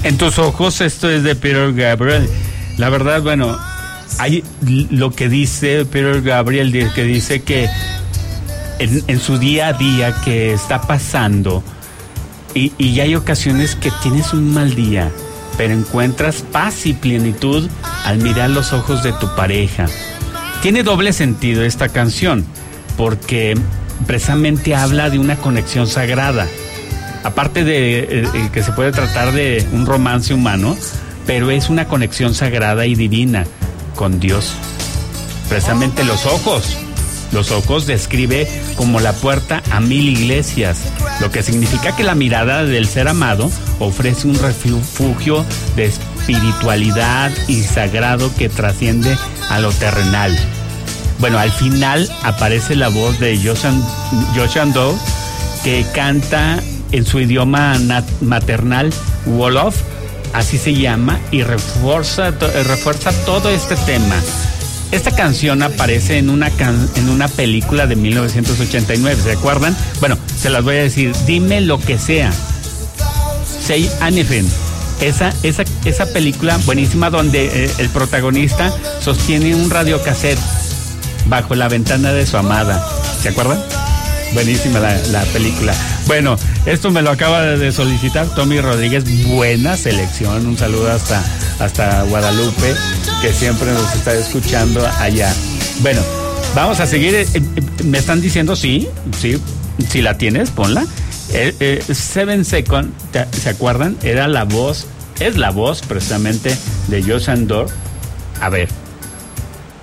En tus ojos, esto es de Peter Gabriel. La verdad, bueno, hay lo que dice Peter Gabriel, que dice que en su día a día que está pasando, y hay ocasiones que tienes un mal día, pero encuentras paz y plenitud al mirar los ojos de tu pareja. Tiene doble sentido esta canción, porque precisamente habla de una conexión sagrada. Aparte de que se puede tratar de un romance humano, pero es una conexión sagrada y divina con Dios. Precisamente los ojos describe como la puerta a 1000 iglesias, lo que significa que la mirada del ser amado ofrece un refugio de espiritualidad y sagrado que trasciende a lo terrenal. Bueno, al final aparece la voz de Joshua Doe, que canta en su idioma maternal, Wolof, así se llama, y refuerza todo este tema. Esta canción aparece en una película de 1989, ¿se acuerdan? Bueno, se las voy a decir. Dime lo que sea. Say Anything. Esa película buenísima donde el protagonista sostiene un radiocassette bajo la ventana de su amada. ¿Se acuerdan? Buenísima la película. Bueno, esto me lo acaba de solicitar Tommy Rodríguez. Buena selección. Un saludo hasta Guadalupe, que siempre nos está escuchando allá. Bueno, vamos a seguir. Me están diciendo sí, si la tienes, ponla. 7 Seconds, ¿se acuerdan? Es la voz precisamente de Joshua Doe. A ver.